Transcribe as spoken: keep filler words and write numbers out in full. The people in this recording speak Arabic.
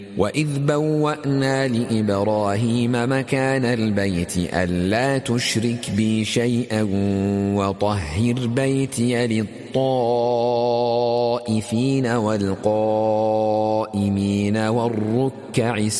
وإذ بوأنا لإبراهيم مكان البيت ألا تشرك بي شيئا وطهر بيتي للطائفين والقائمين والركع السجود.